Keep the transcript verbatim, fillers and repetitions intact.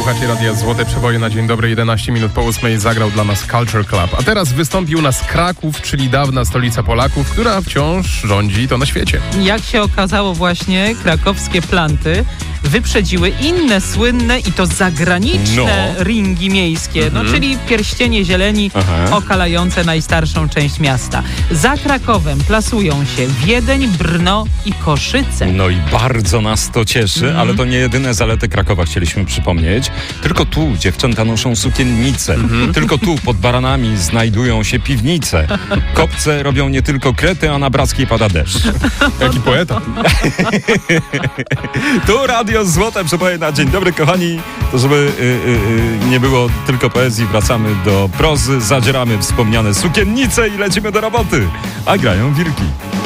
Słuchacie Radia Złote Przeboje na dzień dobry, jedenaście minut po ósmej zagrał dla nas Culture Club. A teraz wystąpił nas Kraków, czyli dawna stolica Polaków, która wciąż rządzi to na świecie. Jak się okazało właśnie, krakowskie planty wyprzedziły inne słynne i to zagraniczne no. ringi miejskie, mhm. no czyli pierścienie zieleni Aha. okalające najstarszą część miasta. Za Krakowem plasują się Wiedeń, Brno i Koszyce. No i bardzo nas to cieszy, mhm. ale to nie jedyne zalety Krakowa chcieliśmy przypomnieć. Tylko tu dziewczęta noszą sukiennice. Mhm. Tylko tu pod baranami znajdują się piwnice. Kopce robią nie tylko krety, a na Brackiej pada deszcz. Jaki poeta. Tu Radio Złote Przeboje na dzień dobry, kochani. To żeby y, y, y, nie było tylko poezji, wracamy do prozy, zadzieramy wspomniane sukiennice i lecimy do roboty. A grają wilki.